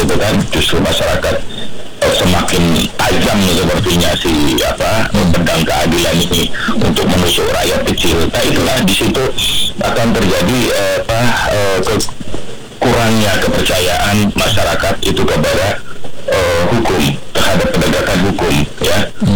gitu kan. Justru masyarakat semakin tajam sepertinya si pedang keadilan ini untuk menusuk rakyat kecil. Nah itulah di situ akan terjadi kurangnya kepercayaan masyarakat itu kepada hukum, terhadap penegakan hukum, ya,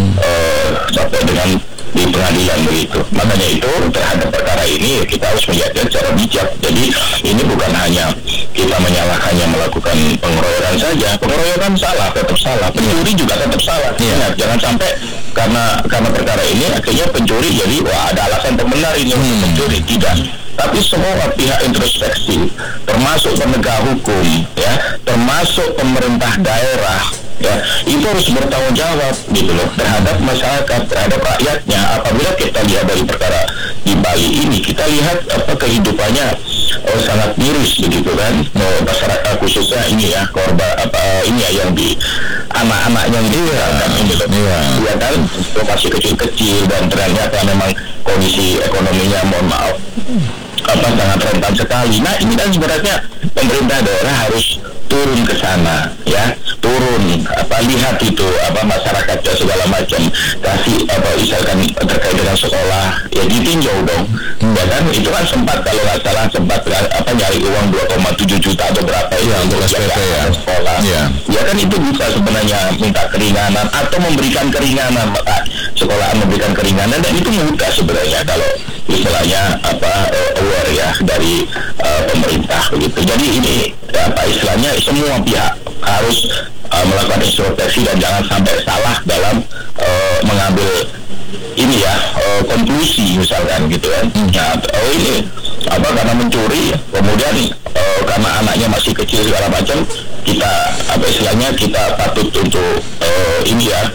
sampai dengan di pengadilan begitu. Makanya itu terhadap perkara ini kita harus melihatnya secara bijak. Jadi ini bukan hanya kita menyalahkannya melakukan pengeroyokan saja. Pengeroyokan salah, tetap salah. Pencuri juga tetap salah. Ingat, jangan sampai karena perkara ini akhirnya pencuri jadi wah ada alasan pembenar ini untuk mencuri. Tidak. Tapi semua pihak introspeksi, termasuk penegak hukum, ya, termasuk pemerintah daerah, ya, itu harus bertanggung jawab gitu loh terhadap masyarakat, terhadap rakyatnya. Apabila kita lihat dari perkara di Bali ini, kita lihat kehidupannya sangat miris begitu kan, masyarakat khususnya ini ya korban ini ya yang di anak-anaknya gitu kan ini loh, ya kan masih kecil-kecil dan ternyata memang kondisi ekonominya mohon maaf sangat rentan sekali. Nah ini kan sebenarnya pemerintah daerah harus turun ke sana, ya, turun lihat itu masyarakatnya segala macam, kasih misalkan terkait dengan sekolah ya ditinjau dong, ya kan itu kan sempat kalau nggak salah sempat nyari uang 2,7 juta atau berapa ya untuk SPP ya sekolah, ya kan itu bisa sebenarnya minta keringanan atau memberikan keringanan, maka sekolah memberikan keringanan dan itu mudah sebenarnya kalau istilahnya aware ya dari pemerintah begitu. Jadi ini istilahnya semua pihak harus melakukan introspeksi dan jangan sampai salah dalam mengambil ini ya konklusi misalkan gitu kan. Ini karena mencuri kemudian karena anaknya masih kecil segala macam kita istilahnya kita patut untuk ini ya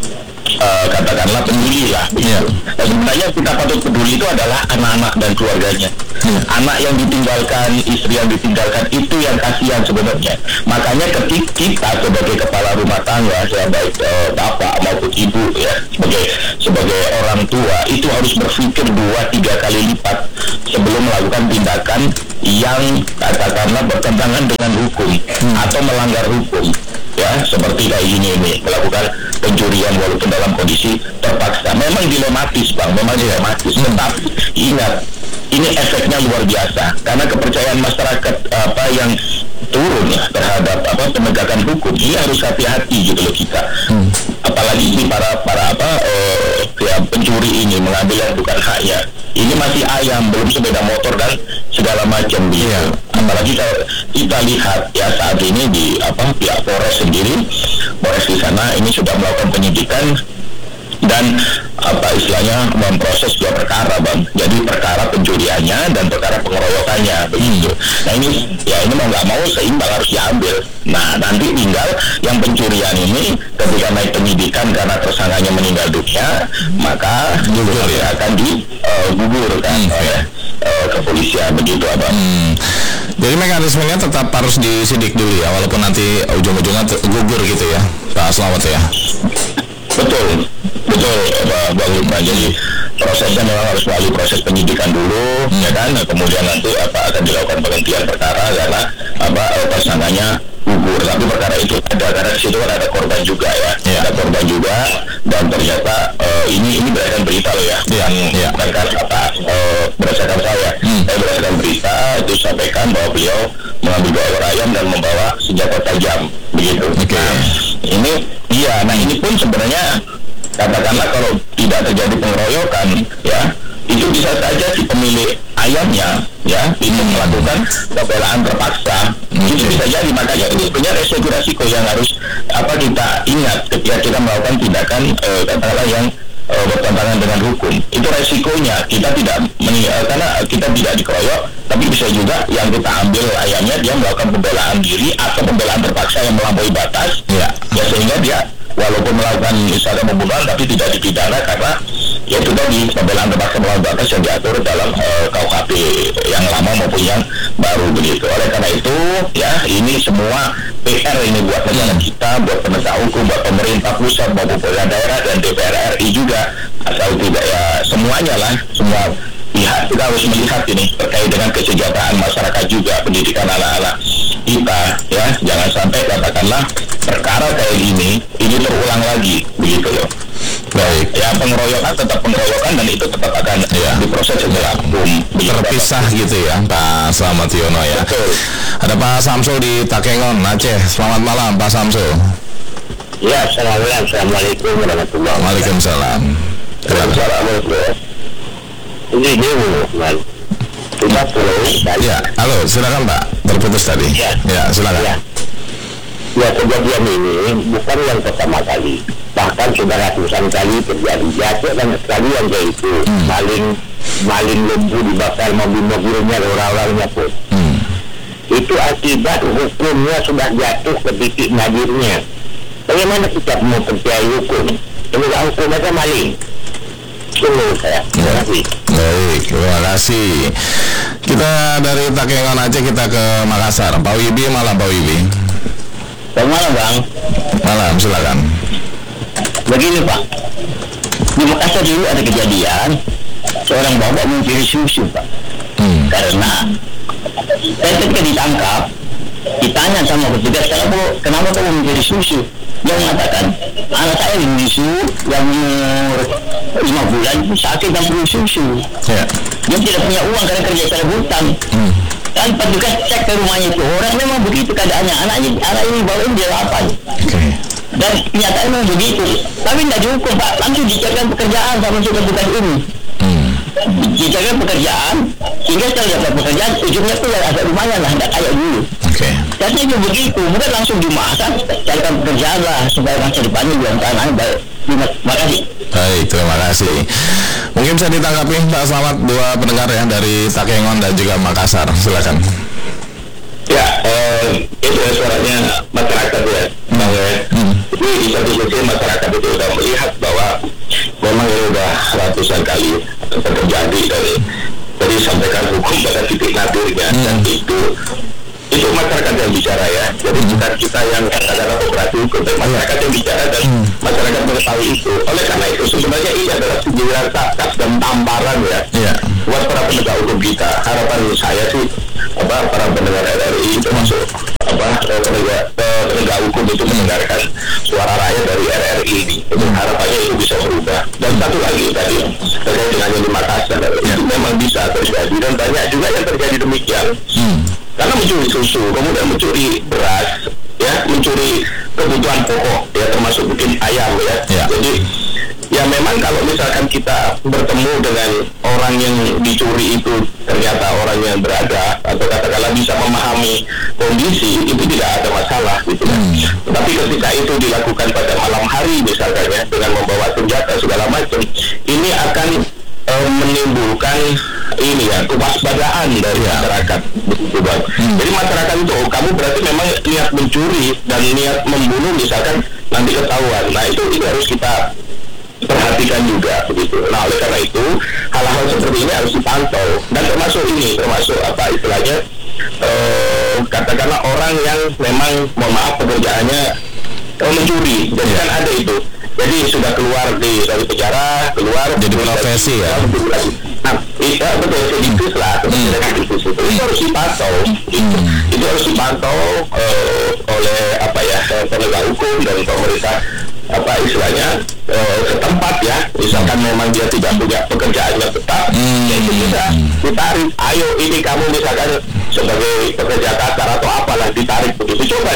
katakanlah peduli lah begitu. Dan sebenarnya kita patut peduli itu adalah anak-anak dan keluarganya. Anak yang ditinggalkan, istri yang ditinggalkan itu yang kasihan sebenarnya. Makanya ketika kita sebagai kepala rumah tangga, ya baik bapak maupun ibu ya sebagai orang tua itu harus berpikir 2-3 kali lipat sebelum melakukan tindakan yang katakanlah bertentangan dengan hukum atau melanggar hukum. Ya, seperti kayak gini ini melakukan pencurian walaupun dalam kondisi terpaksa. Memang dilematis bang, memang dilematis. Tetapi ingat, ini efeknya luar biasa karena kepercayaan masyarakat yang turun ya terhadap penegakan hukum ini harus hati-hati gitu loh kita. Apalagi ini para pencuri ini mengambil yang bukan haknya. Ini masih ayam, belum sepeda motor dan segala macam gitu. Apalagi kalau kita lihat ya saat ini di pihak Polres sendiri, Polres di sana ini sudah melakukan penyidikan dan istilahnya memproses 2 perkara bang. Jadi perkara pencuriannya dan perkara pengeroyokannya begitu. Nah ini mau nggak mau seimbang harus diambil. Nah nanti tinggal yang pencurian ini ketika naik penyidikan karena tersangkanya meninggal dunia maka akan digugurkan oleh kepolisian begitu abang. Jadi mekanismenya tetap harus disidik dulu ya, walaupun nanti ujung-ujungnya gugur gitu ya Pak Slamet ya. Betul Bang Lukman. Jadi prosesnya memang harus melalui proses penyidikan dulu, ya kan. Kemudian nanti akan dilakukan penghentian perkara karena tersangkanya gugur. Tapi perkara itu ada karena di situ kan ada korban juga ya. Ada korban juga dan ternyata ini berdasarkan berita loh ya. Bukan kata berdasarkan saya. Berdasarkan berita itu sampaikan bahwa beliau mengambil 2 ekor ayam dan membawa senjata tajam begitu. Nah ini pun sebenarnya katakanlah kalau tidak terjadi pengeroyokan ya itu bisa saja si pemilik ayamnya ya itu melakukan pembelaan terpaksa. Itu bisa jadi, makanya ini sebenarnya resiko yang harus kita ingat ketika kita melakukan tindakan katakanlah yang bertentangan dengan hukum. Itu resikonya kita tidak karena kita tidak dikeroyok, tapi bisa juga yang kita ambil ayamnya dia melakukan pembelaan diri atau pembelaan terpaksa yang melampaui batas ya sehingga dia walaupun melakukan misalnya pembunuhan tapi tidak dipidana karena yaitu tadi pembelaan terpaksa melampaui batas yang diatur dalam KUHP yang lama maupun yang baru begitu. Oleh karena itu ya ini semua PR ini buat negara kita, buat penegak hukum, buat pemerintah pusat maupun pemerintah daerah dan DPR RI juga asal tidak ya semuanya lah semua pihak kita harus melihat ini terkait dengan kesejahteraan masyarakat juga, pendidikan anak-anak kita, ya. Jangan sampai katakanlah perkara kayak ini terulang lagi, begitu loh. Baik. Ya, pengeroyokan tetap pengeroyokan dan itu tetap akan diproses secara hukum. Terpisah gitu ya, Pak Slamet Yono ya. Betul. Ada Pak Samsul di Takengon, Aceh. Selamat malam, Pak Samsul. Ya, assalamualaikum warahmatullahi wabarakatuh. Waalaikumsalam. Ini kan kita pulau. Ya, halo, silakan Pak. Terputus tadi. Ya, silakan. Ya, kejadian ini bukan yang pertama kali, bahkan sudah ratusan kali terjadi. Jatuh dan sekalian yaitu maling lembu dibakar mobil-mobilnya, orang-orangnya pun. Itu akibat hukumnya sudah jatuh ke titik nadirnya. Bagaimana kita mau percaya hukum? Penegak hukum aja maling. Tunggu saya. Terima kasih. Baik, terima kasih. Kita dari Takengon aja kita ke Makassar. Pak Wibi, malam Pak Wibi. Selamat malam, Bang. Malam, silakan. Begini, Pak. Di Makassar dulu ada kejadian seorang bapak mencuri susu, Pak. Karena saya ketika ditangkap, ditanya sama petugas, kenapa kamu mencuri susu? Dia mengatakan, anak saya di susu yang umur 5 bulan itu sakit dan perlu susu. Dia tidak punya uang karena kerja serabutan. Dan petugas cek ke rumahnya itu, orang memang begitu keadaannya. Anak ini bawain dia 8. Dan kenyataannya memang begitu. Tapi tidak dihukum, Pak. Langsung dicarikan pekerjaan sama si petugas ini. Dicarikan pekerjaan, sehingga setelah dapat pekerjaan, ujungnya tuh agak lumayan lah, tidak kayak dulu. Tapi itu begitu, bukan langsung dimasak, carikan pekerjaan lah, supaya masa depannya juga anak-anak baik. Terima kasih. Baik, terima kasih. Mungkin bisa ditanggapi Pak Slamet, dua pendengar ya dari Takengon dan juga Makassar. Silakan. Ya, itu suaranya masyarakat ya, Bang. Jadi di satu sisi masyarakat itu sudah melihat bahwa memang ini sudah ratusan kali terjadi dari sampaikan hukum pada titik nadirnya, dan itu masyarakat yang bicara ya. Jadi bukan kita yang kata-kata operasi hukum, tapi masyarakat yang bicara dan masyarakat mengetahui itu. Oleh karena itu sebenarnya ini adalah sindiran sakas dan tamparan ya buat para penegak hukum kita. Harapan saya sih para pendengar RRI termasuk penegak hukum itu mendengarkan suara rakyat dari RRI ini. Harapannya itu bisa berubah. Dan satu lagi tadi terkait dengan yang di Makassar, itu memang bisa terjadi dan banyak juga yang terjadi demikian. Karena mencuri susu, kemudian mencuri beras, ya, mencuri kebutuhan pokok, ya, termasuk mungkin ayam, ya. Jadi, ya memang kalau misalkan kita bertemu dengan orang yang dicuri itu ternyata orang yang berada atau katakanlah bisa memahami kondisi, itu tidak ada masalah, gitu ya. Tapi ketika itu dilakukan pada malam hari misalkan ya, dengan membawa senjata segala macam, ini akan menimbulkan ini ya kewaspadaan dari masyarakat, begitu Bang. Jadi masyarakat itu, kamu berarti memang niat mencuri dan niat membunuh misalkan, nanti ketahuan. Nah itu harus kita perhatikan juga, begitu. Nah oleh karena itu hal-hal seperti ini harus dipantau, dan termasuk apa istilahnya, katakanlah orang yang memang mohon maaf pekerjaannya mencuri. Jadi kan ada itu. Jadi sudah keluar di dari penjara, keluar jadi profesi ya. Nah, itu betul sedikit lah. Itu harus dipantau. Itu harus dipantau oleh penegak hukum dan pemerintah istilahnya setempat ya. Misalkan memang dia tidak punya pekerjaan yang tetap, ya itu bisa ditarik. Ayo ini kamu misalkan sebagai pekerja kasar atau apalah, ditarik begitu. Coba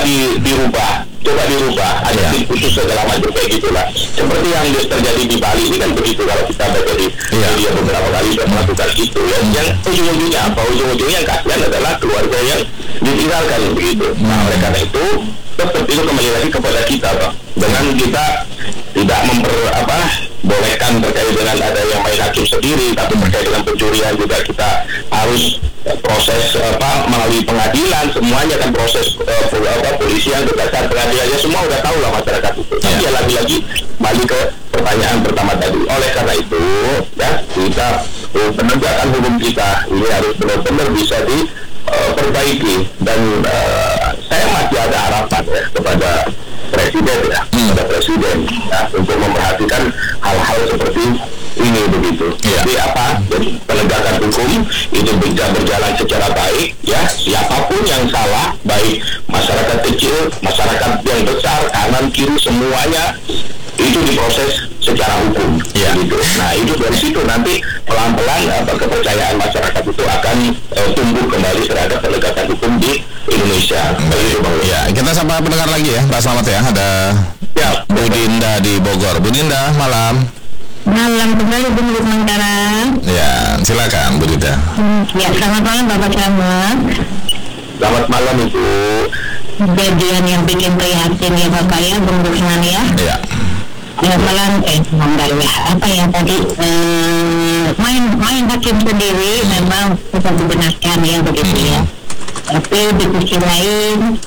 dirubah, ada putus segala macam kayak gitulah. Seperti yang terjadi di Bali ini kan begitu, kalau kita baca di media beberapa kali sudah melakukan itu ya. Yang ujung-ujungnya apa? Ujung-ujungnya yang kasihan adalah keluarga yang ditinggalkan begitu. Nah oleh karena itu tetap itu kembali lagi kepada kita, Pak. Dengan kita tidak bolehkan terkait dengan ada yang main hakim sendiri, tapi terkait dengan pencurian juga kita harus proses melalui pengadilan, semuanya kan proses polisi yang berdasar pengadilannya semua udah tahu lah masyarakat itu. Tapi ya lagi-lagi balik ke pertanyaan pertama tadi. Oleh karena itu ya kita penegakan hukum kita ini harus benar-benar bisa diperbaiki, dan saya masih ada harapan ya kepada presiden ya, pada presiden ya, untuk memperhatikan hal-hal seperti ini begitu. Jadi apa? Jadi penegakan hukum itu bisa berjalan secara baik ya. Siapapun yang salah, baik masyarakat kecil, masyarakat yang besar, kanan kiri semuanya itu diproses secara hukum. Gitu. Nah itu dari situ nanti pelan-pelan kepercayaan masyarakat itu akan tumbuh kembali terhadap penegakan hukum di Indonesia. Ya, kita sapa pendengar lagi ya, Pak Selamat ya. Ada Bu Dinda di Bogor. Bu Dinda, malam. Malam kembali Bu Mantara. Ya, silakan Bu Dinda. Ya, selamat malam Bapak Selamat. Selamat malam Ibu. Kejadian yang bikin prihatin ya Bapak ya, Bung Rusman ya. Ya. Malam apa ya tadi main hakim sendiri memang bisa dibenarkan ya begitu ya. Tapi di sisi lain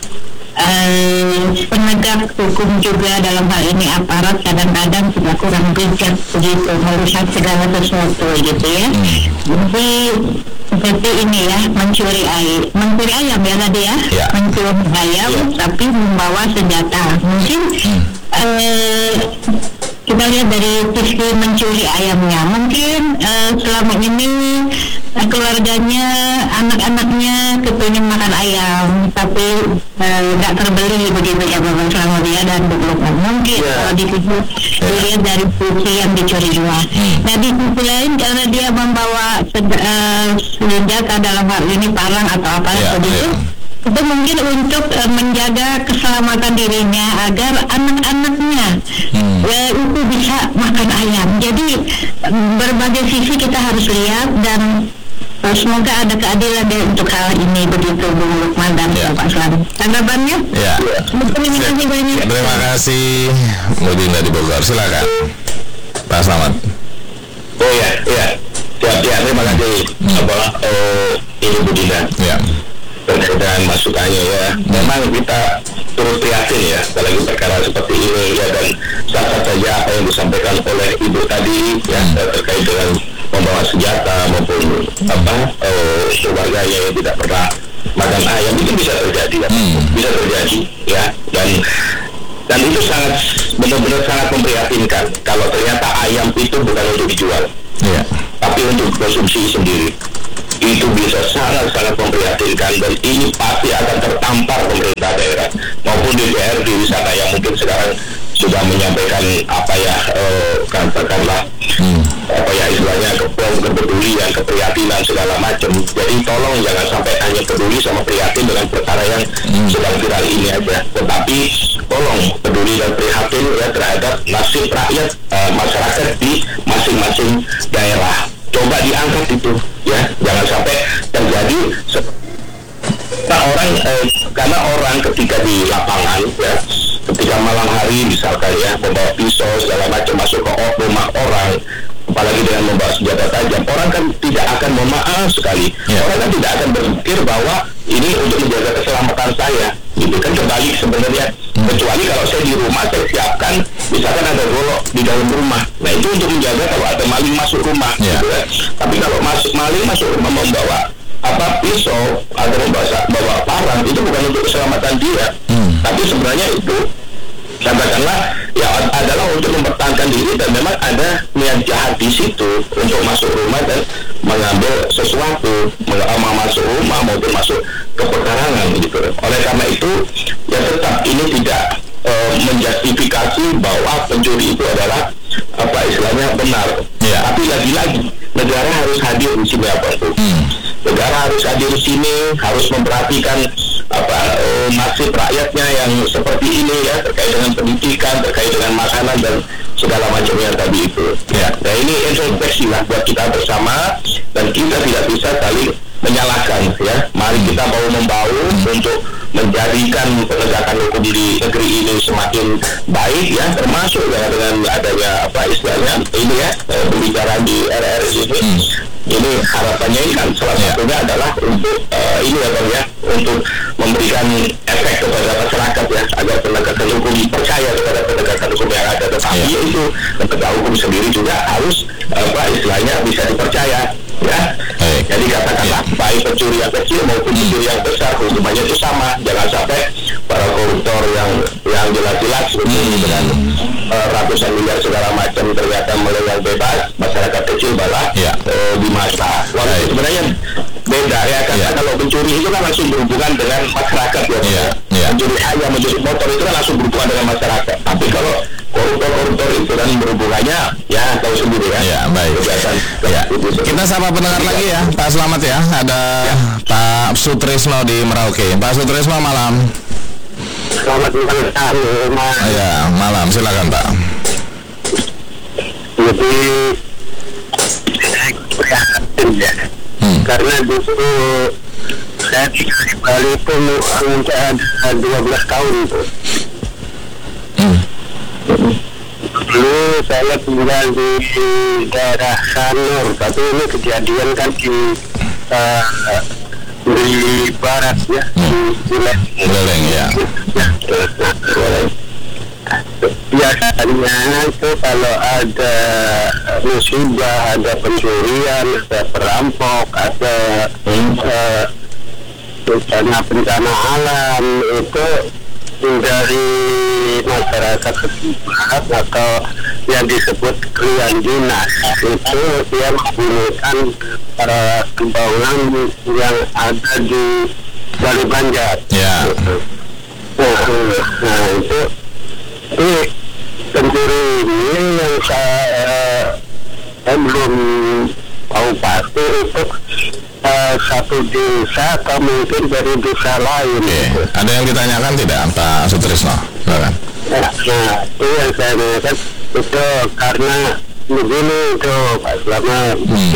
penegak hukum juga dalam hal ini aparat kadang-kadang sudah kurang bijak begitu melihat segala sesuatu gitu ya. Jadi seperti ini ya, mencuri ayam ya tadi ya, mencuri ayam tapi membawa senjata. Mungkin kita lihat dari sisi mencuri ayamnya, mungkin selama ini keluarganya, anak-anaknya kepingin makan ayam tapi nggak terbeli begitu ya Bapak Selamat ya dan Lukman. Mungkin kalau dilihat dari sisi yang dicuri jual. Nah di sisi lain karena dia membawa senjata dalam hal ini parang atau apa begitu, itu mungkin untuk menjaga keselamatan dirinya agar anak-anaknya itu bisa makan ayam. Jadi berbagai sisi kita harus lihat dan semoga ada keadilan untuk hal ini begitu Bung Lukman dan Pak Selamat. Tanggapannya? Ya. Terima kasih banyak. Terima kasih Bu Dinda di Bogor. Silakan Pak Selamat. Oh ya, siap ya. Terima kasih ini Bu Dinda. Ya. Dan masukannya ya, memang kita turut prihatin ya apalagi perkara seperti ini ya, dan sah-sah saja apa yang disampaikan oleh Ibu tadi ya terkait dengan membawa senjata maupun keluarganya yang tidak pernah makan ayam, itu bisa terjadi ya, bisa terjadi ya, dan itu sangat benar-benar sangat memprihatinkan kalau ternyata ayam itu bukan untuk dijual, tapi untuk konsumsi sendiri. Itu bisa sangat-sangat memprihatinkan, dan ini pasti akan tertampar pemerintah daerah maupun DPR di sana yang mungkin sekarang sudah menyampaikan katakanlah istilahnya kepedulian, keprihatinan segala macam. Jadi tolong jangan sampai hanya peduli sama prihatin dengan perkara yang sedang viral ini aja, tetapi tolong peduli dan prihatin ya terhadap nasib rakyat masyarakat di masing-masing daerah. Coba diangkat itu ya, jangan sampai terjadi karena orang ketika di lapangan ya, ketika malam hari misalkan ya membawa pisau segala macam masuk ke rumah orang, apalagi dengan membawa senjata tajam, orang kan tidak akan memaaf sekali. Orang kan tidak akan berpikir bahwa ini untuk menjaga keselamatan saya, itu kan terbalik sebenarnya. Kecuali kalau saya di rumah saya siapkan misalkan ada golok di dalam rumah, nah itu untuk menjaga kalau ada maling masuk rumah gitu ya. Tapi kalau maling masuk rumah membawa pisau atau membawa parang, itu bukan untuk keselamatan dia, tapi sebenarnya itu katakanlah ya adalah untuk mempertahankan diri, dan memang ada niat jahat di situ untuk masuk rumah dan mengambil sesuatu, masuk rumah maupun masuk ke pekarangan gitu. Oleh karena itu ya tetap ini tidak menjustifikasi bahwa pencuri itu adalah istilahnya benar. Tapi lagi-lagi negara harus hadir di sini negara harus hadir di sini, harus memperhatikan nasib rakyatnya yang seperti ini ya, terkait dengan pendidikan, terkait dengan makanan dan segala macamnya tadi itu. Nah ini introspeksi lah buat kita bersama, dan kita tidak bisa saling menyalahkan ya. Mari kita membaur untuk menjadikan penegakan hukum di negeri ini semakin baik ya, termasuk ya dengan adanya istilahnya ini ya pembicaraan di RRI ini. Ini harapannya ini kan salah satunya adalah untuk ini ya untuk memberikan efek kepada masyarakat ya, agar penegakan hukum percaya kepada penegakan hukum yang ada. Tetapi itu penegak hukum sendiri juga harus istilahnya bisa dipercaya ya. Jadi katakanlah baik pencuri yang kecil maupun pencuri yang besar hukumannya itu sama. Jangan sampai para koruptor yang yang jelas-jelas dengan ratusan miliar segala macam ternyata melelang bebas, masyarakat kecil malah di masa. Sebenarnya beda ya, karena kalau pencuri itu kan langsung berhubungan dengan masyarakat ya. Mencuri ayam, mencuri motor itu kan langsung berhubungan dengan masyarakat. Tapi kalau koruptor itu kan berhubungannya ya tahu sendiri ya. Ya, baik. Ya. Kita sapa pendengar lagi ya, Pak Selamat ya. Ada Pak Sutrisno di Merauke. Pak Sutrisno, malam. Selamat malam. Ya, malam. Silakan Pak. Jadi ya. Karena justru saya tinggal di Bali itu ada 12 tahun itu. Dulu saya tinggal di daerah Sanur, tapi ini kejadian kan di barat ya, di Buleleng ya. Biasanya itu kalau ada musibah, ada pencurian, ada perampok, ada bencana alam, itu dari masyarakat setempat atau yang disebut klien dinas itu dia menggunakan para pembangunan yang ada di Bali Banjar. Nah itu pencuri ini yang saya belum tahu pasti itu satu desa atau mungkin dari desa lain. Ada yang ditanyakan tidak Pak Sutrisno? Nah, itu yang saya tanyakan itu karena begini itu Pak Selamat.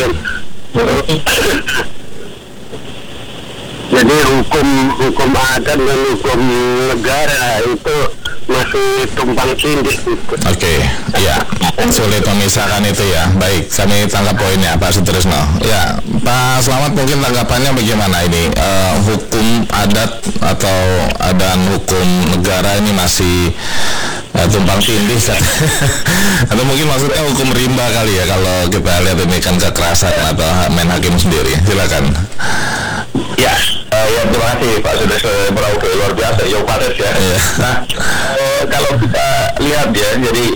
Jadi hukum adat dan hukum negara itu masih tumpang tindih gitu. Ya, sulit memisahkan itu ya. Baik, kami tangkap poinnya Pak Sutrisno. Ya, Pak Selamat mungkin tanggapannya bagaimana ini? Hukum adat atau adaan hukum negara ini masih tumpang tindih atau mungkin maksudnya hukum rimba kali ya kalau kita lihat ini kan kekerasan atau main hakim sendiri. Silakan. Ya, terima kasih Pak Sutrisno Merauke, luar biasa jauh padat ya. Nah, kalau kita lihat ya, jadi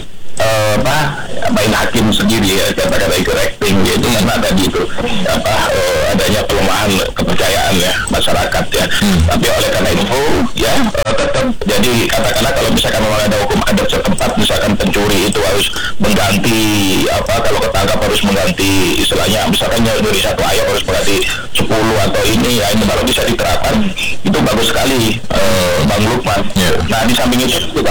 main hakim sendiri ya, kata-kata correcting ya, itu karena tadi itu adanya pelemahan kepercayaan ya masyarakat ya. Tapi oleh karena itu ya tetap jadi katakanlah kalau misalkan memang ada hukum adat setempat, misalkan pencuri itu harus mengganti kalau ketangkap harus mengganti istilahnya, misalkan dari satu ayam harus mengganti 10 atau ini ya, ini baru bisa diterapkan, itu bagus sekali Bang Lukman. Nah di samping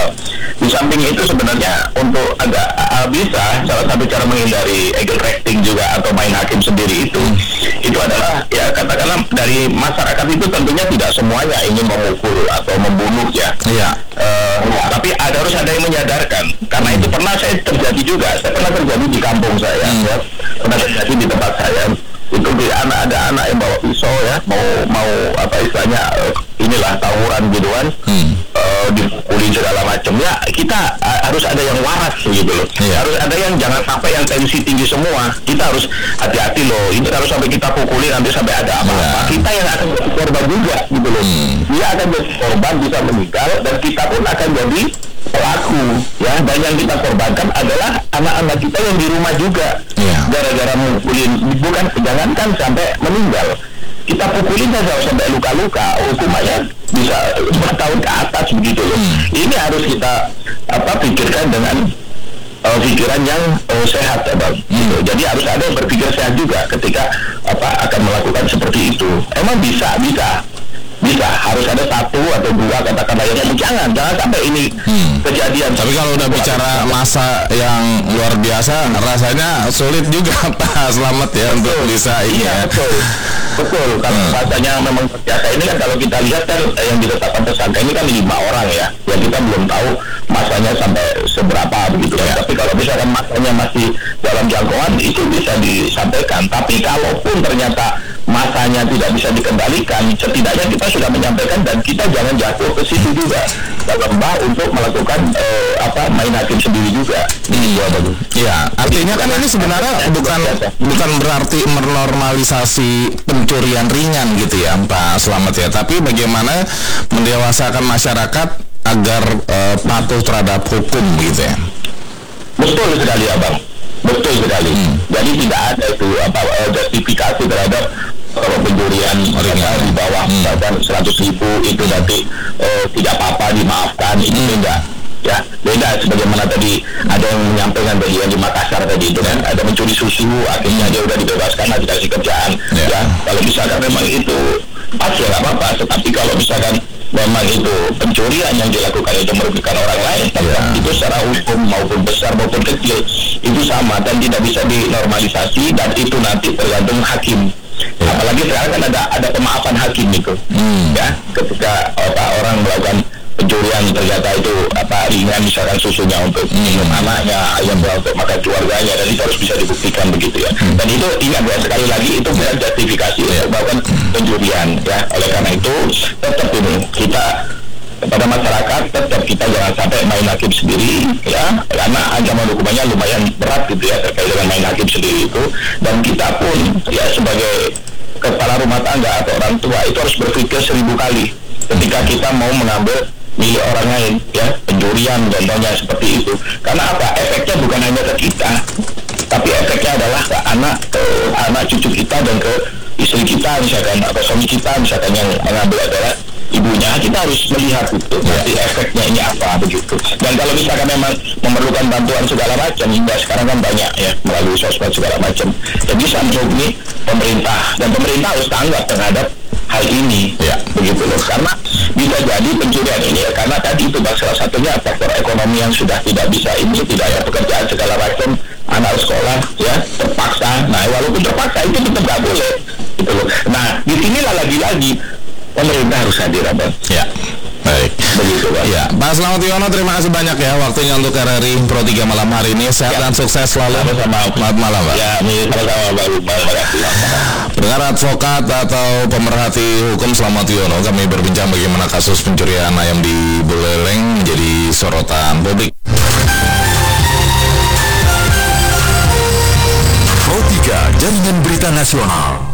itu sebenarnya untuk agak bisa salah satu cara menghindari ego correcting juga atau main hakim sendiri itu adalah ya katakanlah dari masyarakat itu tentunya tidak semuanya ingin memukul atau membunuh ya. Tapi harus ada yang menyadarkan, karena itu pernah saya terjadi di kampung saya ya, pernah terjadi di tempat saya itu ada anak yang bawa pisau ya, mau istilahnya inilah tawuran gitu kan, dipukuli segala macam ya. Kita harus ada yang waras gitu loh. Harus ada yang jangan sampai yang tensi tinggi semua. Kita harus hati-hati loh, ini kalau sampai kita pukuli nanti sampai ada apa-apa, kita yang akan jadi korban juga gitu loh. Dia akan jadi korban, bisa meninggal, dan kita pun akan jadi pelaku ya. Dan yang kita korbankan adalah anak-anak kita yang di rumah juga gara-gara mukulin, bukan jangankan sampai meninggal, kita pukulin saja sampai luka-luka, hukumannya bisa 4 tahun ke atas begitu loh. Ini harus kita pikirkan dengan pikiran yang sehat ya Bang. Jadi harus ada yang berpikir sehat juga ketika akan melakukan seperti itu. Emang bisa harus ada 1 atau 2 katakanlah yang jangan sampai ini kejadian. Tapi kalau udah bicara masa yang luar biasa, rasanya sulit juga Pak Selamat ya untuk bisa ini ya. Betul, kalau rasanya memang biasa ini kan, kalau kita lihat kan yang ditetapkan tersangka ini kan 5 orang ya, yang kita belum tahu masanya sampai seberapa begitu ya. Tapi kalau misalkan masanya masih dalam jangkauan, itu bisa disampaikan. Tapi kalaupun ternyata masanya tidak bisa dikendalikan, setidaknya kita sudah menyampaikan, dan kita jangan jatuh ke situ juga dalam untuk melakukan main hakim sendiri juga. Ya, artinya kan ini sebenarnya bukan berarti menormalisasi pencurian ringan gitu ya Pak Selamat ya, tapi bagaimana mendewasakan masyarakat agar patuh terhadap hukum gitu ya. Betul sekali abang, betul sekali. Jadi tidak ada itu justifikasi terhadap kalau pencurian di bawah misalkan 100.000 itu nanti tidak apa-apa dimaafkan, itu beda. Ya, beda sebagaimana tadi ada yang menyampaikan tadi yang di Makassar tadi itu kan ada mencuri susu, akhirnya dia udah dibebaskan, dikasih kerjaan. Ya, kalau misalkan memang itu pas ya nggak apa-apa. Tetapi kalau misalkan memang itu pencurian yang dilakukan itu merugikan orang lain, itu secara hukum maupun besar maupun kecil itu sama dan tidak bisa dinormalisasi, dan itu nanti tergantung hakim. Apalagi sekarang kan ada pemaafan hakim itu. Ya, ketika orang melakukan pencurian ternyata itu ringan, misalkan susunya untuk minum anaknya, ayam untuk makan keluarganya, dan itu harus bisa dibuktikan begitu ya. Dan itu ingat ya, sekali lagi itu bukan justifikasi untuk melakukan pencurian ya. Oleh karena itu tetap ini kita kepada masyarakat, tetap kita jangan sampai main hakim sendiri ya, karena ancaman hukumannya lumayan berat gitu ya terkait dengan main hakim sendiri itu. Dan kita pun ya sebagai kepala rumah tangga atau orang tua itu harus berpikir 1000 kali ketika kita mau mengambil milik orang lain ya, pencurian contohnya seperti itu. Karena apa? Efeknya bukan hanya ke kita, tapi efeknya adalah ke anak cucu kita dan ke istri kita misalkan, atau suami kita misalkan yang mengambil adalah ibunya. Kita harus melihat itu nanti efeknya ini apa begitu. Dan kalau misalkan memang memerlukan bantuan segala macam, hingga sekarang kan banyak ya melalui sosmed segala macam, ya bisa menghubungi pemerintah, dan pemerintah harus tanggap terhadap hal ini ya begitu loh. Karena bisa jadi pencurian ini ya karena tadi itu salah satunya faktor ekonomi yang sudah tidak bisa, ini tidak ada pekerjaan segala macam, anak sekolah ya terpaksa. Nah walaupun terpaksa itu tetap nggak boleh gitu loh. Nah disinilah lagi-lagi pemerintah harus hadir abang. Ya, baik. Begitu Bang. Ya, Pak Slamet Yono, terima kasih banyak ya waktunya untuk RRI Pro 3 malam hari ini. Sehat dan sukses selalu. Sama-sama. Selamat malam, Pak. Ya, sama-sama Bang. Terima kasih. Pendengar advokat atau pemerhati hukum Slamet Yono, kami berbincang bagaimana kasus pencurian ayam di Buleleng menjadi sorotan publik. Pro 3 Jaringan Berita Nasional.